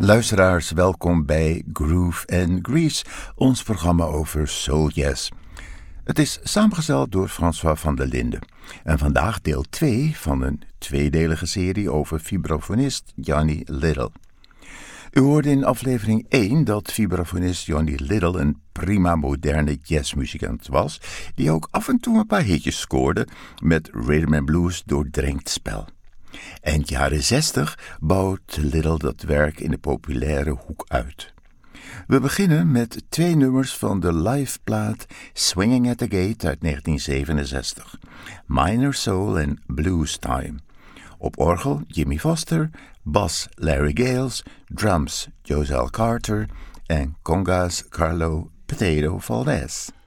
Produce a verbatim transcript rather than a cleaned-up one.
Luisteraars, welkom bij Groove and Grease, ons programma over soul jazz. Het is samengesteld door François van der Linden. En vandaag deel twee van een tweedelige serie over vibrafonist Johnny Little. U hoorde in aflevering één dat vibrafonist Johnny Little een prima moderne jazzmuzikant was, die ook af en toe een paar hitjes scoorde met rhythm and blues doordrenkt spel. Eind jaren zestig bouwt Little dat werk in de populaire hoek uit. We beginnen met twee nummers van de liveplaat Swinging at the Gate uit negentien zevenenzestig. Minor Soul en Blues Time. Op orgel Jimmy Foster, bas Larry Gales, drums Joselle Carter en congas Carlo Potato Valdez.